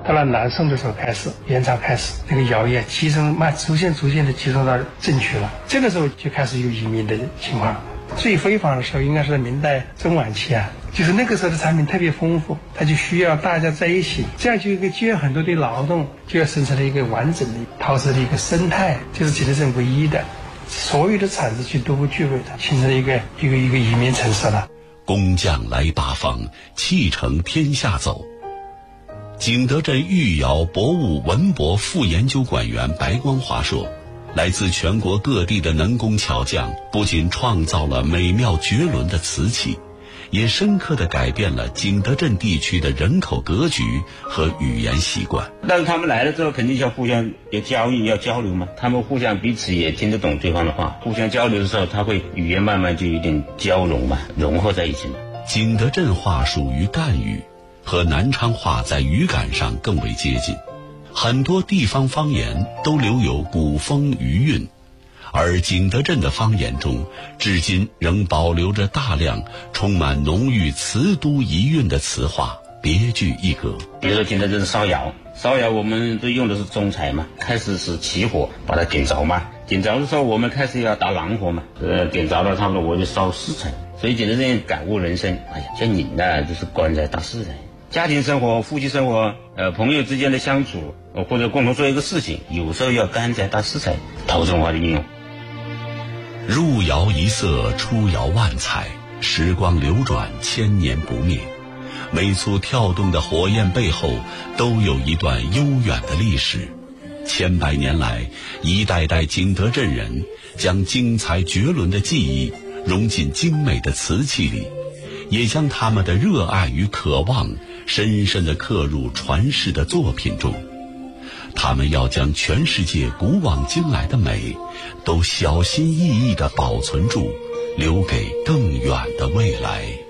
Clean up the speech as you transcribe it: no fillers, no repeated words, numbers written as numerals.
到了南宋的时候开始，元朝开始，那个谣言集中逐渐的集中到镇区了。这个时候就开始有移民的情况。最辉煌的时候应该是明代中晚期啊，就是那个时候的产品特别丰富，它就需要大家在一起，这样就有很多的劳动，就要生成了一个完整的陶瓷的一个生态，就是景德镇唯一的，所有的产值区都不具备的，形成了一个移民城市了。 工匠来八方，气成天下走。景德镇御窑博物文博副研究馆员白光华说，来自全国各地的能工巧匠不仅创造了美妙绝伦的瓷器，也深刻地改变了景德镇地区的人口格局和语言习惯。 但是他们来了之后肯定要互相有交易，要交流嘛，他们互相彼此也听得懂对方的话，互相交流的时候他会语言慢慢就有点交融嘛，融合在一起嘛。 景德镇话属于赣语，和南昌话在语感上更为接近，很多地方方言都留有古风余韵，而景德镇的方言中至今仍保留着大量充满浓郁瓷都遗韵的词话，别具一格。 比如说景德镇烧窑我们都用的是中材嘛，开始是起火把它点着嘛，点着的时候我们开始要打狼火嘛，点着了差不多我就烧四材，所以景德镇感悟人生，哎呀，像你呢就是关在大四材，家庭生活、夫妻生活、朋友之间的相处，或者共同做一个事情，有时候要干在大四材，陶瓷文化的应用。 入窑一色，出窑万彩，时光流转，千年不灭。每簇跳动的火焰背后，都有一段悠远的历史。千百年来，一代代景德镇人将精彩绝伦的技艺融进精美的瓷器里，也将他们的热爱与渴望深深地刻入传世的作品中。他们要将全世界古往今来的美都小心翼翼地保存住，留给更远的未来。